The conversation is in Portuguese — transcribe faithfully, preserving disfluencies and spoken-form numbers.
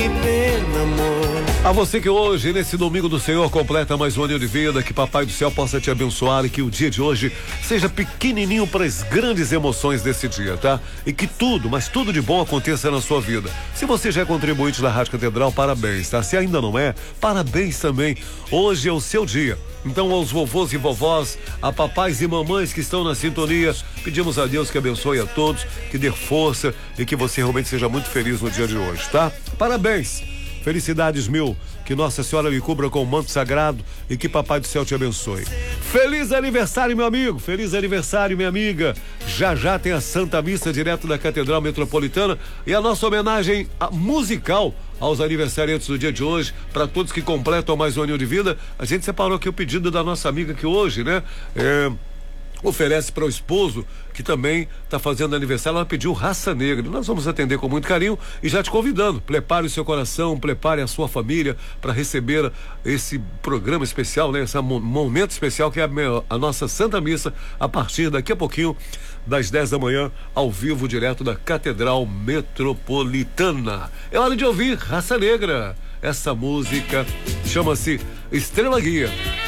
pena, amor. A você que hoje, nesse domingo do Senhor, completa mais um ano de vida, que Papai do Céu possa te abençoar e que o dia de hoje seja pequenininho para as grandes emoções desse dia, tá? E que tudo, mas tudo de bom aconteça na sua vida. Se você já é contribuinte da Rádio Catedral, parabéns, tá? Se ainda não é, parabéns também. Hoje é o seu dia. Então, aos vovôs e vovós, a papais e mamães que estão na sintonia, pedimos a Deus que abençoe a todos, que dê força e que você realmente seja muito feliz no dia de hoje, tá? Parabéns! Felicidades mil, que Nossa Senhora lhe cubra com o manto sagrado e que Papai do Céu te abençoe. Feliz aniversário, meu amigo, feliz aniversário, minha amiga. Já já tem a Santa Missa direto da Catedral Metropolitana e a nossa homenagem musical aos aniversariantes do dia de hoje, para todos que completam mais um ano de vida. A gente separou aqui o pedido da nossa amiga que hoje, né, é, oferece para o esposo, que também está fazendo aniversário. Ela pediu Raça Negra. Nós vamos atender com muito carinho e já te convidando, prepare o seu coração, prepare a sua família para receber esse programa especial, né? Esse momento especial que é a, a nossa Santa Missa, a partir daqui a pouquinho, das dez da manhã, ao vivo, direto da Catedral Metropolitana. É hora de ouvir Raça Negra. Essa música chama-se Estrela Guia.